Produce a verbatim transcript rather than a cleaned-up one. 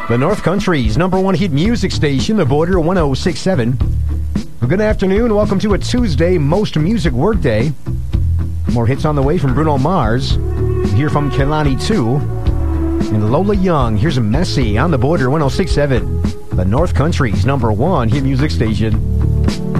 The North Country's number one hit music station, The Border one oh six point seven. Well, good afternoon. Welcome to a Tuesday Most Music Workday. More hits on the way from Bruno Mars. We hear from Kehlani too. And Lola Young. Here's Messy on The Border one oh six point seven. The North Country's number one hit music station.